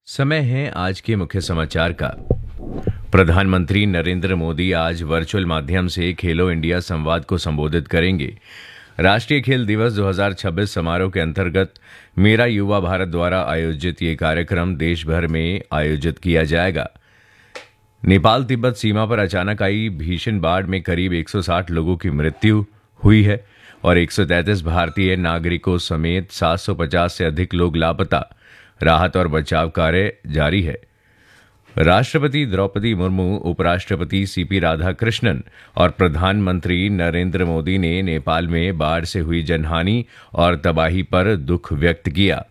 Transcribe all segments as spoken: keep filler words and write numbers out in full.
समय है आज के मुख्य समाचार का। प्रधानमंत्री नरेंद्र मोदी आज वर्चुअल माध्यम से खेलो इंडिया संवाद को संबोधित करेंगे। राष्ट्रीय खेल दिवस दो हज़ार छब्बीस समारोह के अंतर्गत मेरा युवा भारत द्वारा आयोजित ये कार्यक्रम देश भर में आयोजित किया जाएगा। नेपाल तिब्बत सीमा पर अचानक आई भीषण बाढ़ में करीब एक सौ साठ लोगों की मृत्यु हुई है और एक सौ तैंतीस भारतीय नागरिकों समेत सात सौ पचास से अधिक लोग लापता। राहत और बचाव कार्य जारी है। राष्ट्रपति द्रौपदी मुर्मू, उपराष्ट्रपति सीपी राधाकृष्णन और प्रधानमंत्री नरेंद्र मोदी ने नेपाल में बाढ़ से हुई जनहानि और तबाही पर दुख व्यक्त किया।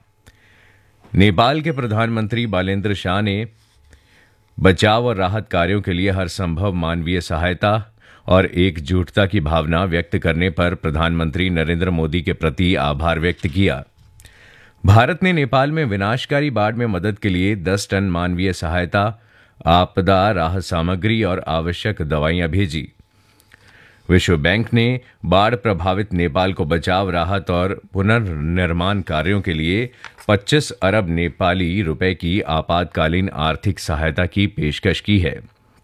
नेपाल के प्रधानमंत्री बालेन्द्र शाह ने बचाव और राहत कार्यों के लिए हर संभव मानवीय सहायता और एकजुटता की भावना व्यक्त करने पर प्रधानमंत्री नरेंद्र मोदी के प्रति आभार व्यक्त किया। भारत ने नेपाल में विनाशकारी बाढ़ में मदद के लिए दस टन मानवीय सहायता, आपदा राहत सामग्री और आवश्यक दवाइयां भेजी। विश्व बैंक ने बाढ़ प्रभावित नेपाल को बचाव, राहत और पुनर्निर्माण कार्यों के लिए पच्चीस अरब नेपाली रुपए की आपातकालीन आर्थिक सहायता की पेशकश की है।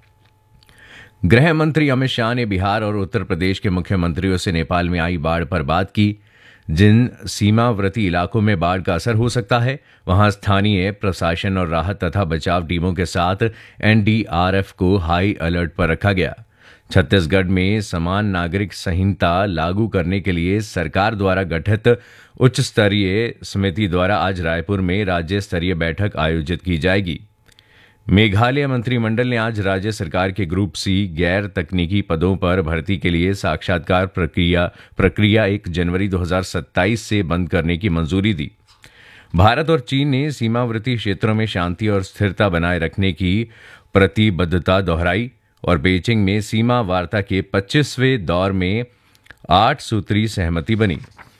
गृह मंत्री अमित शाह ने बिहार और उत्तर प्रदेश के मुख्यमंत्रियों से नेपाल में आई बाढ़ पर बात की। जिन सीमावर्ती इलाकों में बाढ़ का असर हो सकता है, वहां स्थानीय प्रशासन और राहत तथा बचाव टीमों के साथ एनडीआरएफ को हाई अलर्ट पर रखा गया। छत्तीसगढ़ में समान नागरिक संहिता लागू करने के लिए सरकार द्वारा गठित उच्च स्तरीय समिति द्वारा आज रायपुर में राज्य स्तरीय बैठक आयोजित की जाएगी। मेघालय मंत्रिमंडल ने आज राज्य सरकार के ग्रुप सी गैर तकनीकी पदों पर भर्ती के लिए साक्षात्कार प्रक्रिया प्रक्रिया एक जनवरी दो हज़ार सत्ताईस से बंद करने की मंजूरी दी। भारत और चीन ने सीमावर्ती क्षेत्रों में शांति और स्थिरता बनाए रखने की प्रतिबद्धता दोहराई और बीजिंग में सीमा वार्ता के पच्चीसवें दौर में आठ सूत्री सहमति बनी।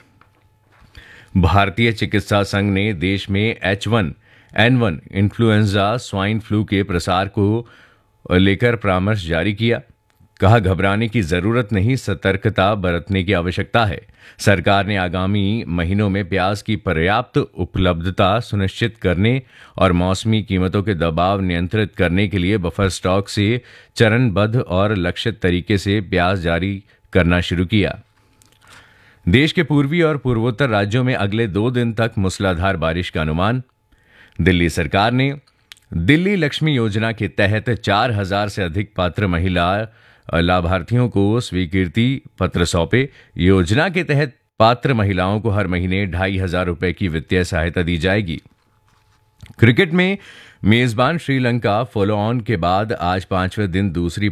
भारतीय चिकित्सा संघ ने देश में H one N one influenza swine flu के प्रसार को लेकर परामर्श जारी किया। कहा, घबराने की जरूरत नहीं, सतर्कता बरतने की आवश्यकता है। सरकार ने आगामी महीनों में प्याज की पर्याप्त उपलब्धता सुनिश्चित करने और मौसमी कीमतों के दबाव नियंत्रित करने के लिए बफर स्टॉक से चरणबद्ध और लक्षित तरीके से प्याज जारी करना शुरू किया। देश के पूर्वी और पूर्वोत्तर राज्यों में अगले दो दिन तक मूसलाधार बारिश का अनुमान। दिल्ली सरकार ने दिल्ली लक्ष्मी योजना के तहत चार हजार से अधिक पात्र महिला लाभार्थियों को स्वीकृति पत्र सौंपे। योजना के तहत पात्र महिलाओं को हर महीने ढाई हजार रुपए की वित्तीय सहायता दी जाएगी। क्रिकेट में मेजबान श्रीलंका फॉलो ऑन के बाद आज पांचवें दिन दूसरी